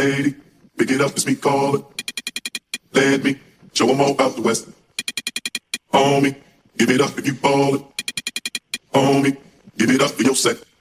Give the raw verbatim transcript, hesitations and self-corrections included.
lady, pick it up, it's me calling. Let me show 'em all about the West. Homie, give it up if you ballin'. Homie, give it up for your set.